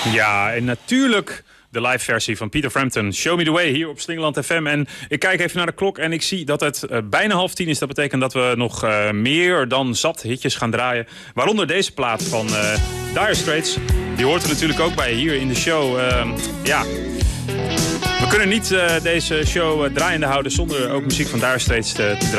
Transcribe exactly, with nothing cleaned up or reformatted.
Ja, en natuurlijk de live versie van Peter Frampton. Show Me The Way hier op Slingerland F M. En ik kijk even naar de klok en ik zie dat het uh, bijna half tien is. Dat betekent dat we nog uh, meer dan zat hitjes gaan draaien. Waaronder deze plaat van uh, Dire Straits. Die hoort er natuurlijk ook bij hier in de show. Uh, ja... We kunnen niet uh, deze show uh, draaiende houden zonder ook muziek van Dire Straits te, te draaien.